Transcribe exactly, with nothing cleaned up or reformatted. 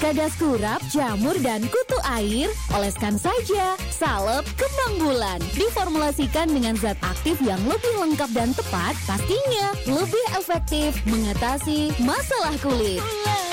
Kadas kurap, jamur, dan kutu air, oleskan saja. Salep Kembang Bulan diformulasikan dengan zat aktif yang lebih lengkap dan tepat, pastinya lebih efektif mengatasi masalah kulit.